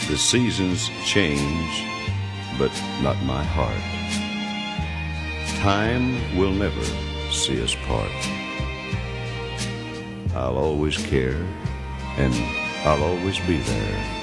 The seasons change, but not my heart. Time will never see us part. I'll always care, and I'll always be there.